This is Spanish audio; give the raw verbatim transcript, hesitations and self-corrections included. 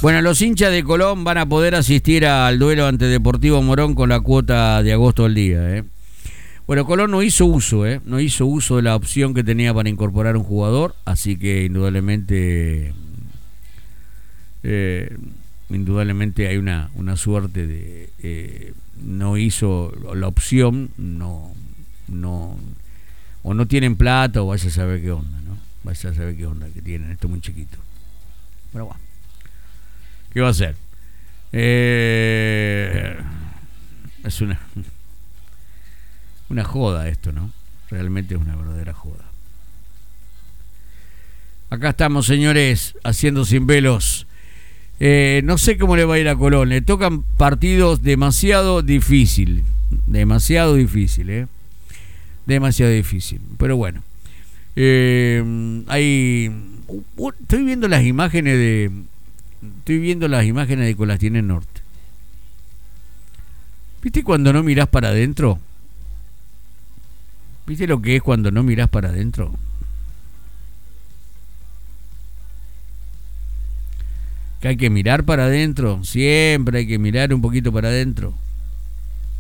Bueno, los hinchas de Colón van a poder asistir al duelo ante Deportivo Morón con la cuota de agosto al día, ¿eh? Bueno, Colón no hizo uso, ¿eh? No hizo uso de la opción que tenía para incorporar un jugador, así que indudablemente, eh, indudablemente hay una, una suerte de, eh, no hizo la opción, no, no, o no tienen plata o vaya a saber qué onda, ¿no? Vaya a saber qué onda que tienen, esto es muy chiquito. Pero bueno. ¿Qué va a hacer? Eh, es una una joda esto, ¿no? Realmente es una verdadera joda. Acá estamos, señores, haciendo sin velos. Eh, no sé cómo le va a ir a Colón. Le tocan partidos demasiado difícil. Demasiado difícil, ¿eh? Demasiado difícil. Pero bueno. Eh, hay... Estoy viendo las imágenes de... Estoy viendo las imágenes de Colastines Norte. ¿Viste cuando no mirás para adentro? ¿Viste lo que es cuando no mirás para adentro? Que hay que mirar para adentro. Siempre hay que mirar un poquito para adentro.